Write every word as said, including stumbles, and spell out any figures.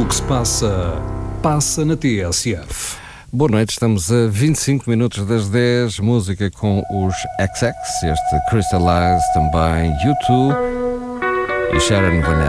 o que se passa, passa na T S F. Boa noite, estamos a vinte e cinco minutos das dez, música com os X X, este Crystallize, também U dois e Sharon Van